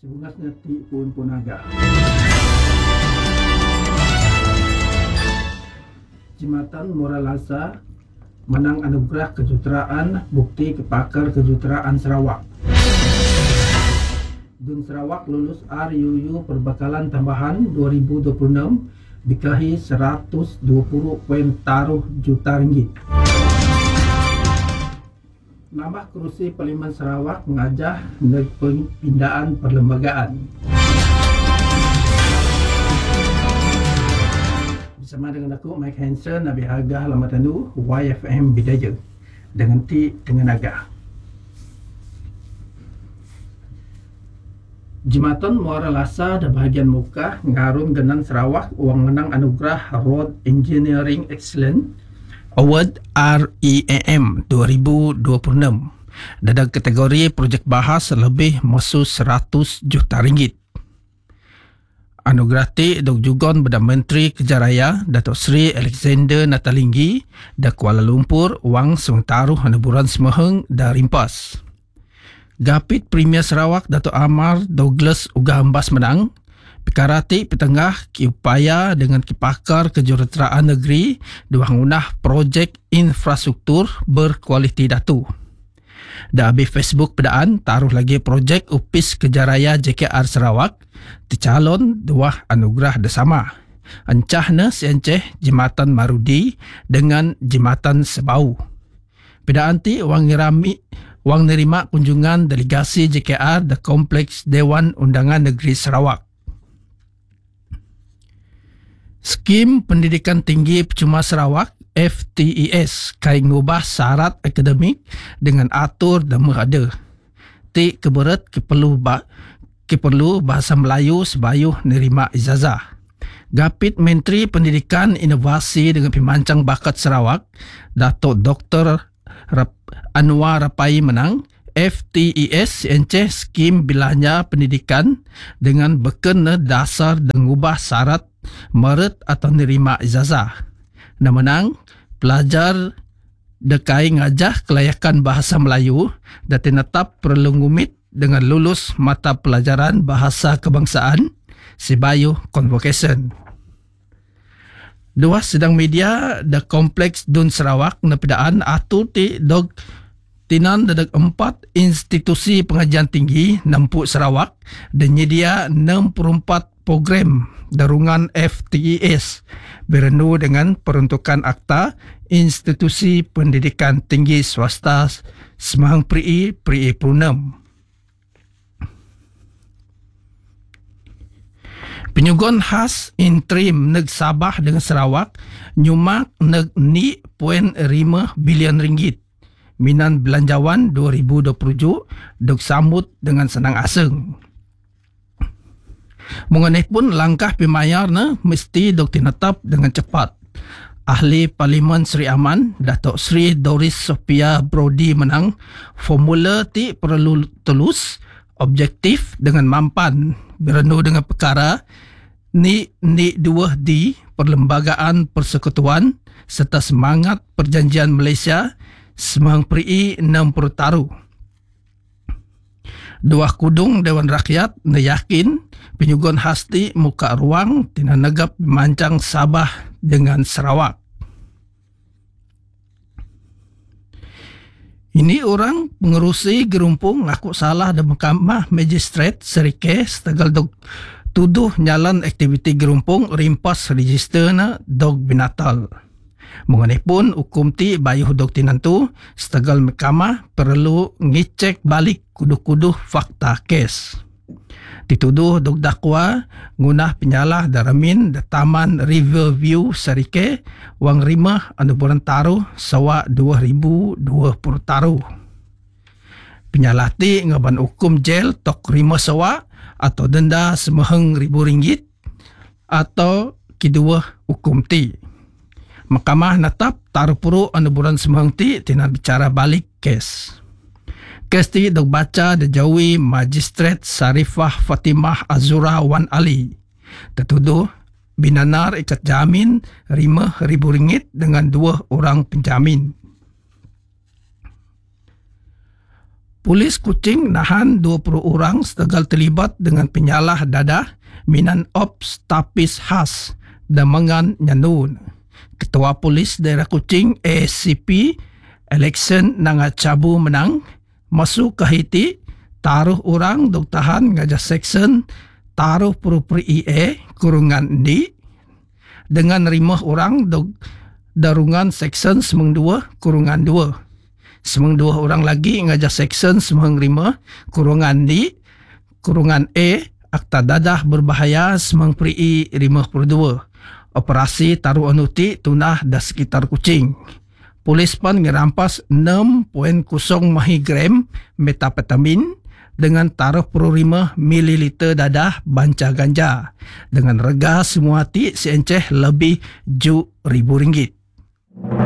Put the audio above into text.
Sebungasnya ti pun punaga. Jimatan Moralasa menang anugerah kejuaraan bukti kepakar kejuaraan Sarawak. Dun Sarawak lulus RUU Perbekalan Tambahan 2026 bikahi 120 poin taruh juta ringgit. Nambah kerusi Parlimen Sarawak mengajah pindaan perlembagaan. Bersama dengan aku Mike Hansen, Nabi Agah Lamatanu, YFM Bidaya dengan Ti dengan Agah. Jimatan Muara Lasa dan bahagian muka ngarun genan Sarawak uang menang anugerah Road Engineering Excellence Award REAM 2026 dalam kategori projek bahas lebih musuh 100 juta ringgit. Anugerah ti dok jugon pada Menteri Kejaraya Datuk Seri Alexander Natalinggi da Kuala Lumpur wang sengtaruh anuburan semeheng da rimpas. Gapit Premier Sarawak Datuk Amar Douglas uga hembas menang. Perkara ti petengah kiupaya dengan kipakar kejuruteraan negeri duang unah projek infrastruktur berkualiti datu. Da habis Facebook pedaan taruh lagi projek Upis Kejaraya JKR Sarawak dicalon dua anugerah bersama. Encahna senceh Jimatan Marudi dengan Jimatan Sebau. Pedaan ti wang nerima kunjungan delegasi JKR da Kompleks Dewan Undangan Negeri Sarawak. Skim Pendidikan Tinggi Percuma Sarawak FTES kai ngubah syarat akademik dengan atur dan merada. Ti keberet keperlu bahasa Melayu sebayuh nerima ijazah. Gapit Menteri Pendidikan Inovasi dengan Pemancang Bakat Sarawak Datuk Dr. Anwar Rapai menang FTES enceh skim belanja pendidikan dengan bekena dasar dan ngubah syarat merit atau nerima ijazah. Dan menang pelajar dekai ngajah kelayakan bahasa Melayu dan tinetap perlu ngumit dengan lulus mata pelajaran bahasa kebangsaan sebayuh convocation. Dua sedang media da Kompleks Dun Sarawak nepedaan atur ti dog tinan dadak 4 institusi pengajian tinggi Nampuk Sarawak dan nyedia 64 program darungan FTES berendu dengan peruntukan akta institusi pendidikan tinggi swasta Semahang Peri Purnem. Penyugon khas interim neg Sabah dengan Sarawak nyumak neg ni 0.5 bilion ringgit. Minan Belanjawan 2027 dok sambut dengan senang aseng. Mengenai pun langkah pemayar mesti dok tinetap dengan cepat. Ahli Parlimen Seri Aman Datuk Seri Doris Sophia Brody menang formula ti perlu telus, objektif dengan mampan berendu dengan perkara ni 2D Perlembagaan Persekutuan serta semangat Perjanjian Malaysia Semahang Peri 60 taru. Dua kudung Dewan Rakyat yakin penyugon hasti muka ruang tina negap Pemancang Sabah dengan Sarawak. Ini orang pengerusi gerumpung ngaku salah dan Mahkamah Magistrate Serike setegal dog tuduh nyalan aktiviti gerumpung rimpas register na dog binatal. Mengenai pun hukum ti bayuh dog tinantu setegal mahkamah perlu ngecek balik kuduh-kuduh fakta kes. Dituduh dog dakwa ngunah penyalah daramin da Taman Riverview Serike wang rimah anuburan taruh sawa 2020 taruh. Penyalah ti ngaban hukum jel tok rimah sawa atau denda semeheng RM1,000 atau kedua hukum ti. Mahkamah natap taruh puru anuburan semeheng ti tina bicara balik kes. Kes ti dok baca dejawi Magistrat Sarifah Fatimah Azura Wan Ali. Tertuduh binanar ikat jamin RM5,000 dengan 2 orang penjamin. Polis Kuching nahan 20 orang setegal terlibat dengan penyalah dadah minan Ops Tapis Khas Damangan Nyanun. Ketua Polis Daerah Kuching ACP election Nangacabu menang masuk ke Haiti taruh orang dok tahan ngajak section taruh purupuri IE kurungan di dengan 5 orang dok darungan section semeng 2 kurungan 2. Semeng 2 orang lagi ngajak section semeng 5 kurungan di kurungan E akta dadah berbahaya semeng peri 52. Operasi taruh anuti tunah dah sekitar Kuching. Polis pun ngerampas 6.0 miligram metapetamin dengan taruh 5 mililiter dadah banca ganja dengan rega semua ti seenceh lebih RM7,000.